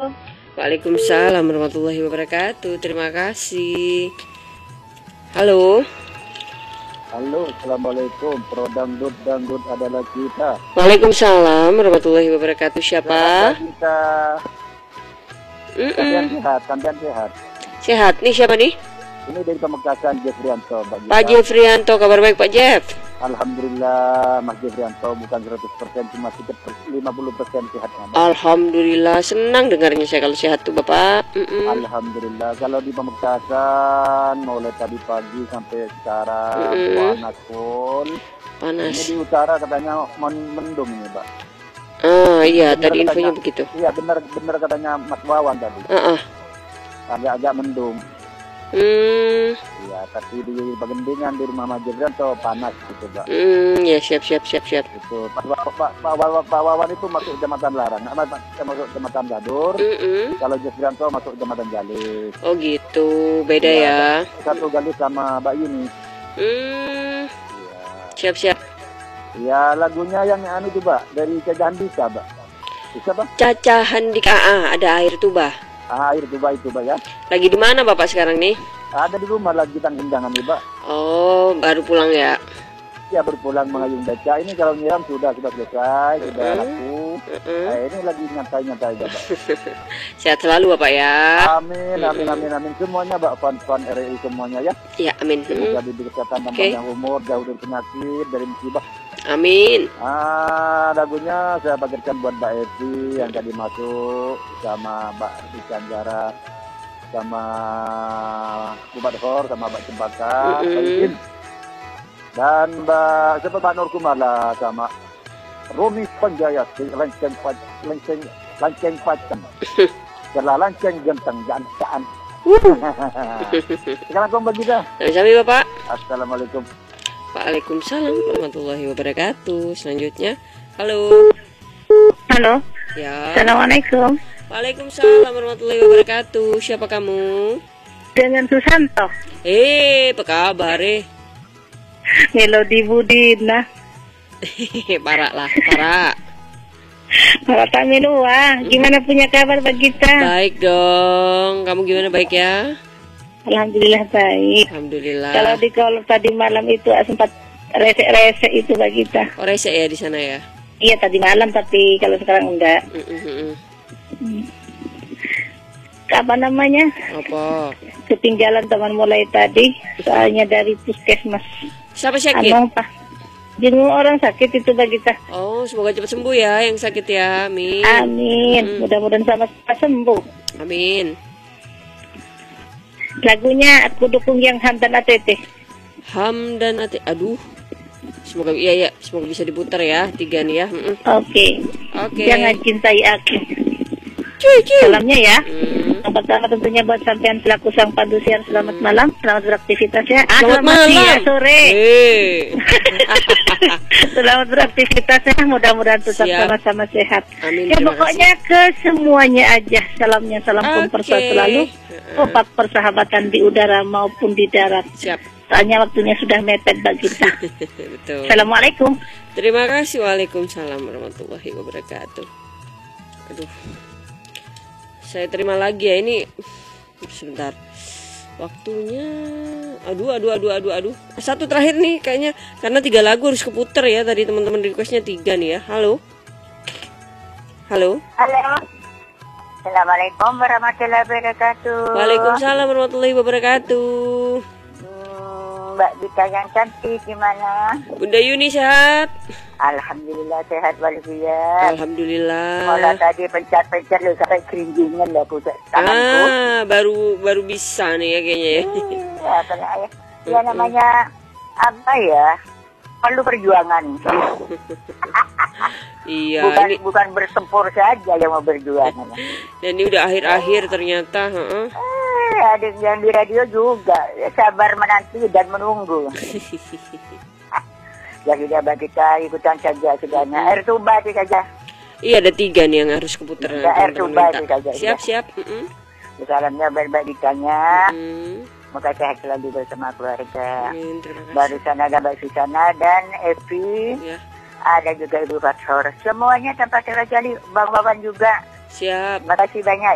Waalaikumsalam warahmatullahi wabarakatuh. Terima kasih. Halo. Halo, assalamualaikum. Pro dangdut adalah kita. Waalaikumsalam warahmatullahi wabarakatuh. Siapa? Kita. Sampean sehat. Sehat. Nih siapa nih? Ini dari Pamekasan, Jeffrianto. Pak Jeffrianto, kabar baik Pak Jeff? Alhamdulillah, Mas Jeffrianto bukan 100%, cuma sekitar 50% sehatnya. Alhamdulillah, senang dengarnya saya kalau sehat tuh Bapak. Alhamdulillah, kalau di Pamekasan mulai tadi pagi sampai sekarang panas pun. Panas. Ini di utara katanya mendung ini, Pak. Ah iya, bener tadi katanya, infonya begitu. Iya benar katanya Mas Wawan tadi. Agak mendung. Ya, tapi di Bagendingan di rumah Mas Jeffrianto panas gitu, Pak. Ya siap. Itu Pak Wawan itu masuk Kecamatan Larang, masuk Kecamatan Gadur. Kalau Jeffrianto masuk Kecamatan Galis. Oh gitu, beda ya. Satu Galis sama Mbak Yuni. Ya. Siap. Ya, lagunya yang anu itu, Pak, dari Caca Handika, Pak. Bisa, Pak? Caca Handika, ada air tuba. Air tuba itu, Pak, ya. Lagi di mana Bapak sekarang nih? Ada di rumah lagi tanggendangan nih, Pak. Oh, baru pulang ya? Ya, berpulang mengayung beca. Ini kalau nyiram sudah selesai, sudah laku. Ini lagi nyantai-nyantai, Pak. Sehat selalu Bapak ya. Amin. Semuanya, Pak, fan RRI semuanya ya. Ya, amin. Semoga diberi kesehatan dan panjang umur, jauh dari penyakit, dari musibah. Amin. Lagunya saya bagikan buat Mbak Evi yang tadi masuk, sama Mbak Icanjara, sama Bu Badhor, sama Mbak Cempaka, dan Mbak Nur Kumala, sama Romi Panjaya, lanceng pacang, lanceng genteng jangan. Sekarang kamu bagi dah. Sami Bapak. Assalamualaikum. Waalaikumsalam warahmatullahi wabarakatuh. Selanjutnya, halo. Ya. Assalamualaikum. Waalaikumsalam warahmatullahi wabarakatuh. Siapa kamu? Dengan Susanto. Apa kabar Melodi Budina. Parah. Para Tamilua, gimana punya kabar Pak Gita? Baik dong. Kamu gimana, baik ya? Alhamdulillah baik. Alhamdulillah. Kalau tadi malam itu sempat rese itu Pak Gita. Oh, rese ya di sana ya? Iya tadi malam, tapi kalau sekarang enggak. Apa namanya? Apa? Ketinggalan teman mulai tadi, soalnya dari puskesmas. Siapa sakit? Jenguk orang sakit itu Pak Gita. Oh, semoga cepat sembuh ya yang sakit ya. Amin. Amin. Mudah-mudahan sama-sama sembuh. Amin. Lagunya aku dukung yang Hamdan ATT. Aduh. Semoga semoga bisa diputar ya 3 nih ya. Oke. Jangan cintai aku. Cuy. Salamnya ya. Pertama tentunya buat sampean selaku sang pandu siar, selamat malam, selamat beraktivitas ya. Selamat malam. Ya, sore. Selamat beraktivitas ya, mudah-mudahan tetap sama-sama sehat. Amin. Ya pokoknya ke semuanya aja salamnya, salam kompersa selalu. Kompak persahabatan di udara maupun di darat. Siap. Soalnya waktunya sudah mepet bagi kita. Betul. Assalamualaikum. Terima kasih. Waalaikumsalam warahmatullahi wabarakatuh. Aduh. Saya terima lagi ya ini. Sebentar. Waktunya. Aduh. Satu terakhir nih kayaknya, karena 3 lagu harus keputer ya. Tadi teman-teman requestnya 3 nih ya. Halo. Assalamualaikum warahmatullahi wabarakatuh. Waalaikumsalam warahmatullahi wabarakatuh. Mbak Dita yang cantik gimana? Bunda Yuni sehat? Alhamdulillah sehat walafiat. Alhamdulillah. Kalau tadi pencat lu sampai keringingan lah aku tanganku. Baru bisa nih ya kayaknya ya. Ya karena ya namanya apa ya? Perlu perjuangan. Iya. Bukan bersempur saja yang mau berjuang. Dan ini udah akhir-akhir ternyata. Ada yang di radio juga sabar menanti dan menunggu. Jadi dapat kita ikutan saja sudahnya. Air tuba itu saja. Iya ada 3 nih yang harus keputar. Air tuba itu saja. Siap. Salamnya baik-baik ditanya. Moga sehat selalu bersama keluarga. Amin, terima kasih. Barusan ada Mbak Susana dan Evi. Ya. Ada juga Ibu Badhor. Semuanya tanpa terkecuali Bang Wawan juga. Siap. Makasih banyak.